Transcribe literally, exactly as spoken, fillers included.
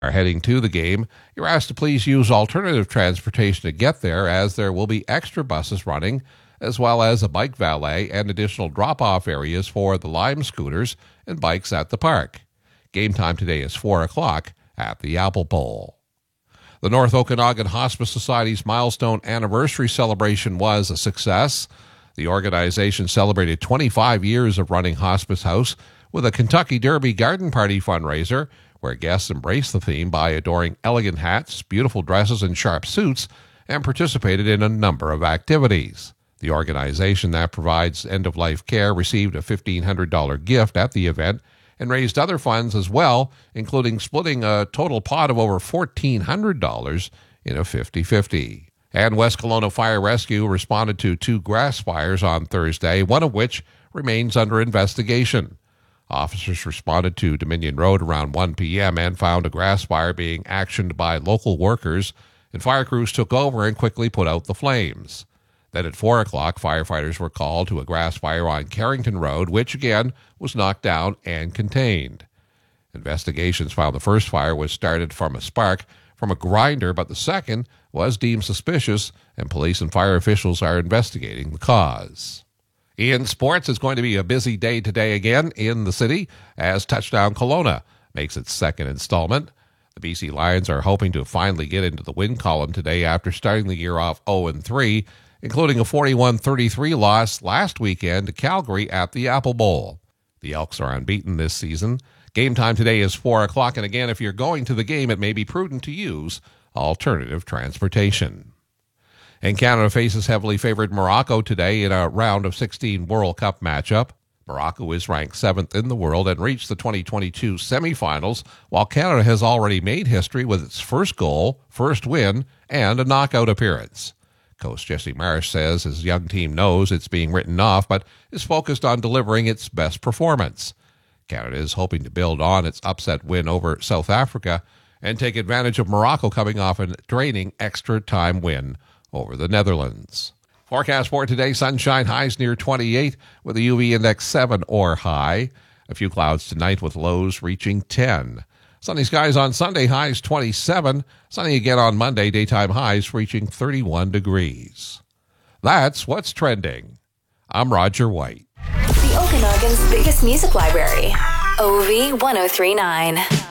Are heading to the game, you're asked to please use alternative transportation to get there, as there will be extra buses running, as well as a bike valet and additional drop-off areas for the Lime scooters and bikes at the park. Game time today is four o'clock at the Apple Bowl. The North Okanagan Hospice Society's milestone anniversary celebration was a success. The organization celebrated twenty-five years of running Hospice House with a Kentucky Derby Garden Party fundraiser, where guests embraced the theme by adoring elegant hats, beautiful dresses, and sharp suits, and participated in a number of activities. The organization that provides end-of-life care received a fifteen hundred dollars gift at the event and raised other funds as well, including splitting a total pot of over fourteen hundred dollars in a fifty-fifty. And West Kelowna Fire Rescue responded to two grass fires on Thursday, one of which remains under investigation. Officers responded to Dominion Road around one p.m. and found a grass fire being actioned by local workers, and fire crews took over and quickly put out the flames. Then at four o'clock, firefighters were called to a grass fire on Carrington Road, which again was knocked down and contained. Investigations found the first fire was started from a spark from a grinder, but the second was deemed suspicious, and police and fire officials are investigating the cause. In sports, it's going to be a busy day today again in the city as Touchdown Kelowna makes its second installment. The B C Lions are hoping to finally get into the win column today after starting the year off oh and three, including a forty-one thirty-three loss last weekend to Calgary at the Apple Bowl. The Elks are unbeaten this season. Game time today is four o'clock, and again, if you're going to the game, it may be prudent to use alternative transportation. And Canada faces heavily favored Morocco today in a round of sixteen World Cup matchup. Morocco is ranked seventh in the world and reached the twenty twenty-two semifinals, while Canada has already made history with its first goal, first win, and a knockout appearance. Coach Jesse Marsh says his young team knows it's being written off, but is focused on delivering its best performance. Canada is hoping to build on its upset win over South Africa and take advantage of Morocco coming off a draining extra-time win over the Netherlands. Forecast for today, sunshine, highs near twenty-eight with a U V index seven or high. A few clouds tonight with lows reaching ten. Sunny skies on Sunday, highs twenty-seven. Sunny again on Monday, daytime highs reaching thirty-one degrees. That's what's trending. I'm Roger White. The Okanagan's biggest music library, O V ten thirty-nine.